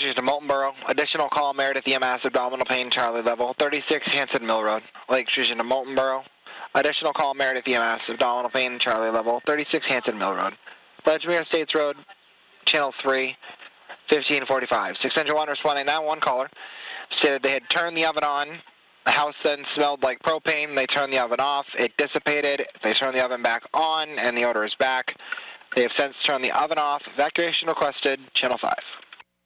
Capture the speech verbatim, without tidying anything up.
Station to Molten Borough. Additional call, Meredith E M S, abdominal pain, Charlie level. thirty-six Hanson Mill Road. Lake Station to Molten Borough. Additional call, Meredith E M S, abdominal pain, Charlie level. thirty-six Hanson Mill Road. Ledgmere Estates Road, Channel three, fifteen forty-five. six hundred one responding now, one caller. Stated they had turned the oven on. The house then smelled like propane. They turned the oven off. It dissipated. They turned the oven back on, and the odor is back. They have since turned the oven off. Evacuation requested, Channel five.